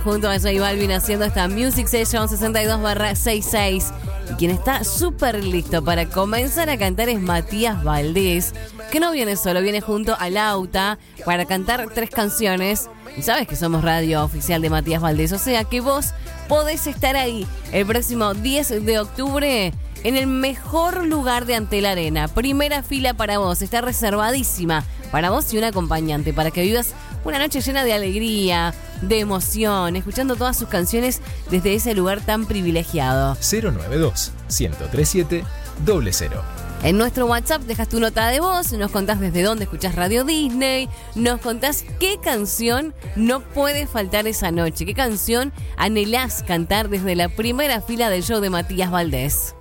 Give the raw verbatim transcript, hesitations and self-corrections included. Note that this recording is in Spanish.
junto a J Balvin haciendo esta Music Session sesenta y dos barra sesenta y seis. Y quien está súper listo para comenzar a cantar es Matías Valdés, que no viene solo, viene junto a Lauta para cantar tres canciones. Y sabes que somos radio oficial de Matías Valdés, o sea que vos podés estar ahí el próximo diez de octubre en el mejor lugar de Antel Arena. Primera fila para vos, está reservadísima para vos y un acompañante, para que vivas una noche llena de alegría, de emoción, escuchando todas sus canciones desde ese lugar tan privilegiado. cero nueve dos, uno cero tres siete, cero cero. En nuestro WhatsApp dejas tu nota de voz, nos contás desde dónde escuchás Radio Disney, nos contás qué canción no puede faltar esa noche, qué canción anhelás cantar desde la primera fila del show de Matías Valdés.